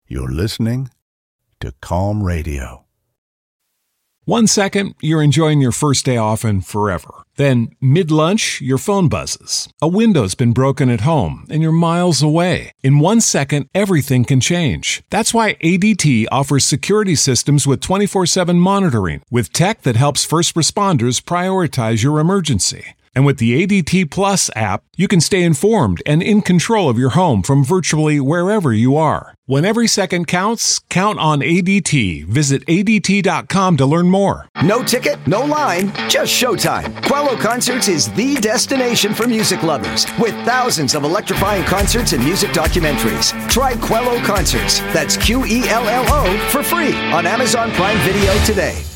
You're listening to Calm Radio. 1 second, you're enjoying your first day off and forever. Then, mid-lunch, your phone buzzes. A window's been broken at home, and you're miles away. In 1 second, everything can change. That's why ADT offers security systems with 24/7 monitoring, with tech that helps first responders prioritize your emergency. And with the ADT Plus app, you can stay informed and in control of your home from virtually wherever you are. When every second counts, count on ADT. Visit ADT.com to learn more. No ticket, no line, just showtime. Quello Concerts is the destination for music lovers, with thousands of electrifying concerts and music documentaries. Try Quello Concerts, that's Quello, for free on Amazon Prime Video today.